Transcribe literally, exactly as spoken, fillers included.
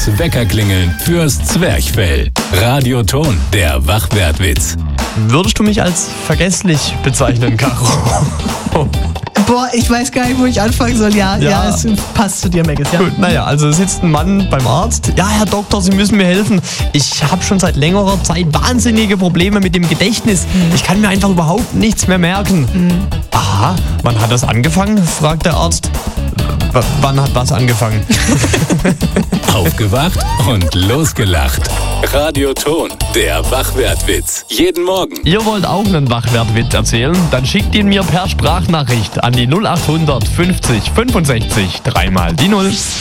Das Weckerklingeln fürs Zwerchfell. Radioton, der Wachwertwitz. Würdest du mich als vergesslich bezeichnen, Caro? Boah, ich weiß gar nicht, wo ich anfangen soll. Ja, ja, Ja. es passt zu dir, Meggis. Ja. Gut, naja, also sitzt ein Mann beim Arzt. Ja, Herr Doktor, Sie müssen mir helfen. Ich habe schon seit längerer Zeit wahnsinnige Probleme mit dem Gedächtnis. Ich kann mir einfach überhaupt nichts mehr merken. Aha, wann hat das angefangen? Fragt der Arzt. W wann hat was angefangen? Aufgewacht und losgelacht. Radioton, der Wachwertwitz. Jeden Morgen. Ihr wollt auch einen Wachwertwitz erzählen? Dann schickt ihn mir per Sprachnachricht an die null acht hundert fünfzig fünfundsechzig dreimal die Null.